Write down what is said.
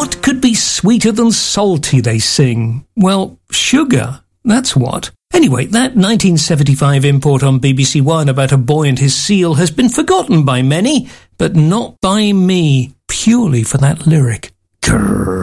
What could be sweeter than salty, they sing? Well, sugar, that's what. Anyway, that 1975 import on BBC One about a boy and his seal has been forgotten by many, but not by me, purely for that lyric. Grrr.